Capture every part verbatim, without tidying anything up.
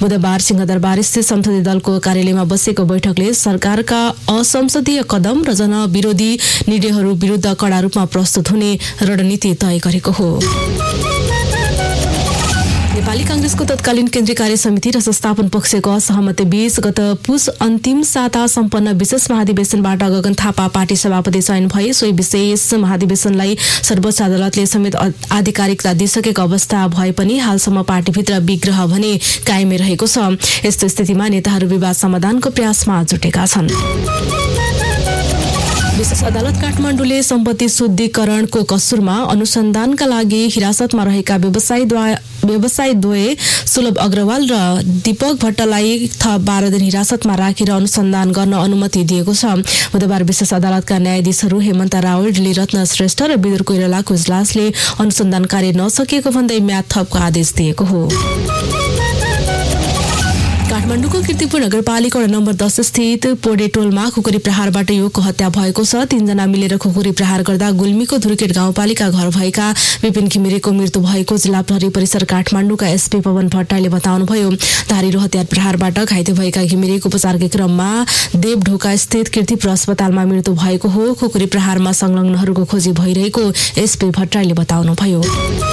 बुधबार सिंहदरबार स्थित संसदीय दलको कार्यालयमा बसेको बैठकले सरकारका असंसदीय कदम र जनविरोधी निर्णयहरू विरुद्ध कड़ा रूपमा प्रस्तुत हुने रणनीति तय गरेको हो। नेपाली कांग्रेसको तत्कालीन केन्द्रीय कार्य समिति र संस्थापन पक्षको असहमति बीच गत पुस अन्तिम साता सम्पन्न विशेष महाधिवेशनबाट गगन थापा पार्टी सभापति चयन भए। सोही विशेष महाधिवेशनलाई सर्वोच्च अदालतले समेत आधिकारिकता दिइसकेको अवस्था भए पनि हालसम्म पार्टीभित्र विग्रह भने कायमै रहेको छ। यस्तो स्थितिमा नेताहरू विवाद समाधानको प्रयासमा जुटेका छन्। विशेष अदालत काठमाडौँले सम्पत्ति शुद्धिकरणको कसुरमा अनुसन्धानका लागि हिरासतमा रहेका व्यवसायी व्यवसायद्वय सुलभ अग्रवाल र दीपक भट्टलाई थप बाह्र दिन हिरासतमा राखेर अनुसन्धान गर्न अनुमति दिएको छ। बुधबार विशेष अदालतका न्यायाधीशहरू हेमन्त रावल, डिली रत्न श्रेष्ठ र विदुर कोइरालाको इजलासले अनुसन्धान कार्य नसकेको भन्दै म्याद थपको आदेश दिएको हो। काठमाडौँको कीर्तिपुर नगरपालिका वडा नम्बर दस स्थित पोडेटोलमा खुकुरी प्रहारबाट युवकको हत्या भएको छ। तीनजना मिलेर खुकुरी प्रहार गर्दा गुल्मीको धुर्केट गाउँपालिका घर भएका विपिन घिमिरेको मृत्यु भएको जिल्ला प्रहरी परिसर काठमाडौँका एसपी पवन भट्टराईले बताउनुभयो। धारिलो हतियार प्रहारबाट घाइते भएका घिमिरेको उपचारकै क्रममा देवढोका स्थित कीर्तिपुर अस्पतालमा मृत्यु भएको हो। खुकुरी प्रहारमा संलग्नहरूको खोजी भइरहेको एसपी भट्टराईले बताउनुभयो।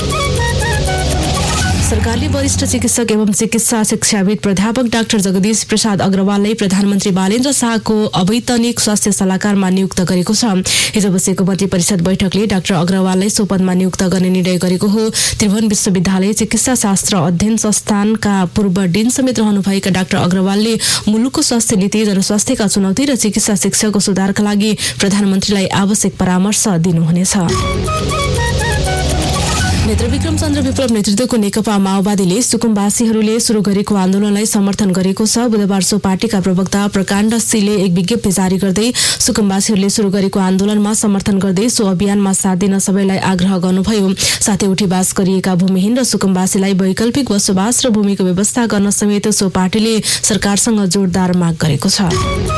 सरकारले वरिष्ठ चिकित्सक एवं चिकित्सा शिक्षाविद प्राध्यापक डाक्टर जगदीश प्रसाद अग्रवाललाई प्रधानमन्त्री बालेन्द्र शाहको अवैतनिक स्वास्थ्य सल्लाहकारमा नियुक्त गरेको छ। हिजो बसेको मन्त्री परिषद बैठकले डाक्टर अग्रवाललाई सो पदमा नियुक्त गर्ने निर्णय गरेको हो। त्रिभुवन विश्वविद्यालय चिकित्सा शास्त्र अध्ययन संस्थानका पूर्व डिन समेत रहनुभएका डाक्टर अग्रवालले मुलुकको स्वास्थ्य नीति, जनस्वास्थ्यका चुनौती र चिकित्सा शिक्षाको सुधारका लागि प्रधानमन्त्रीलाई आवश्यक परामर्श दिनुहुनेछ। नेत्रविक्रम चन्द्र विप्लव नेतृत्वको नेकपा माओवादीले सुकुम्बासीहरूले शुरू गरेको आन्दोलनलाई समर्थन गरेको छ। बुधबार सो पार्टीका प्रवक्ता प्रकाण्ड सिंहले एक विज्ञप्ति जारी गर्दै सुकुम्बासीहरूले शुरू गरेको आन्दोलनमा समर्थन गर्दै सो अभियानमा साथ दिन सबैलाई आग्रह गर्नुभयो। साथै उठीवास गरिएका भूमिहीन र सुकुम्बासीलाई वैकल्पिक बसोबास र भूमिको व्यवस्था गर्न समेत सो पार्टीले सरकारसँग जोरदार माग गरेको छ।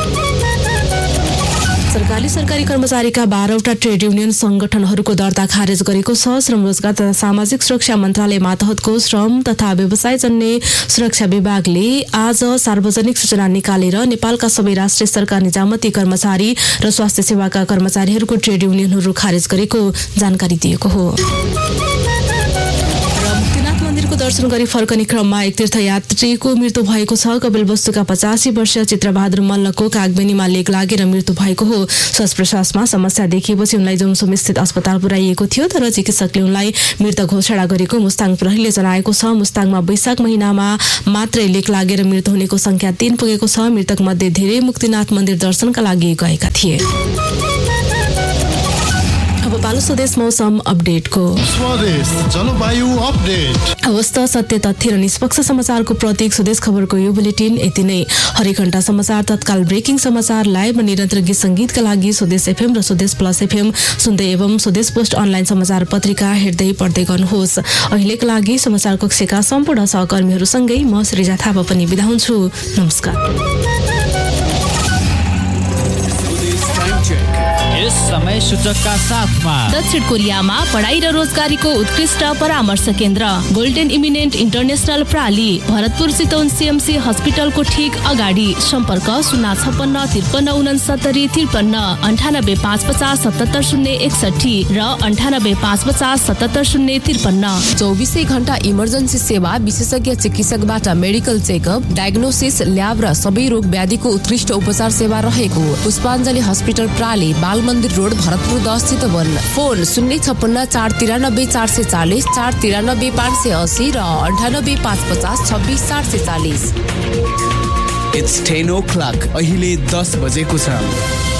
सरकारले सरकारी कर्मचारीका बाह्रवटा ट्रेड युनियन संगठनहरूको दर्ता खारेज गरेको छ। श्रम रोजगार तथा सामाजिक सुरक्षा मन्त्रालय मातहतको श्रम तथा व्यवसायजन्य सुरक्षा विभागले आज सार्वजनिक सूचना निकालेर नेपालका सबै राष्ट्रिय सरकार, निजामती कर्मचारी र स्वास्थ्य सेवाका कर्मचारीहरूको ट्रेड युनियनहरू खारेज गरेको जानकारी दिएको हो। मन्दिरको दर्शन गरी फर्कने क्रममा एक तीर्थयात्रीको मृत्यु भएको छ। कपिलवस्तुका पचासी वर्षीय चित्रबहादुर मल्लको कागबेनीमा लेक लागेर मृत्यु भएको हो। श्वास प्रश्वासमा समस्या देखिएपछि उनलाई जोमसोम स्थित अस्पताल पुर्याइएको थियो, तर चिकित्सकले उनलाई मृत घोषणा गरेको मुस्ताङ प्रहरीले जनाएको छ। मुस्ताङमा वैशाख महिनामा मात्रै लेक लागेर मृत्यु हुनेको संख्या तीन पुगेको छ। मृतक मध्ये धेरै मुक्तिनाथ मन्दिर दर्शनका लागि गएका थिए। अब पालो स्वदेश मौसम अपडेटको। स्वदेश जलवायु अपडेट। अवस्था सत्य तथ्य र निष्पक्ष समाचारको प्रतीक स्वदेश खबरको यो बुलेटिन यति नै। हरेक घण्टा समाचार, तत्काल ब्रेकिङ समाचार, लाइभ र निरन्तर गीत संगीतका लागि स्वदेश एफएम र स्वदेश प्लस एफएम सुन्दै एवं स्वदेश पोस्ट अनलाइन समाचार पत्रिका हेर्दै पढ्दै गर्नुहोस्। अहिलेका लागि समाचार कक्षका सम्पूर्ण सहकर्मीहरूसँगै म श्रीजा थापा पनि बिदा हुन्छु। नमस्कार। यस समय सूचकका साथमा दक्षिण कोरियामा पढाइ र रोजगारीको उत्कृष्ट परामर्श केन्द्र golden eminent international प्राली, Bharatpur Chitwan CMC हस्पिटलको ठीक अगाडि। सम्पर्क शून्य छप्पन्न त्रिपन्न उनसत्तरी त्रिपन्न अन्ठानब्बे पाँच पचास सतहत्तर शून्य एकसठी र अन्ठानब्बे पाँच पचास सतहत्तर शून्य त्रिपन्न। चौबिसै घण्टा इमर्जेन्सी सेवा, विशेषज्ञ चिकित्सकबाट मेडिकल चेकअप, डायग्नोसिस, ल्याब र सबै रोग व्याधिको उत्कृष्ट उपचार सेवा रहेको पुष्पाञ्जली हस्पिटल प्राली, बाल मन्दिर रोड, भरतपुर दस चितवन। फोन शून्य छप्पन्न चार तिरानब्बे चार सय चालिस, चार तिरानब्बे पाँच सय अस्सी र अन्ठानब्बे पाँच पचास छब्बिस चार सय चालिस। It's ten o'clock. अहिले दस बजेको छ।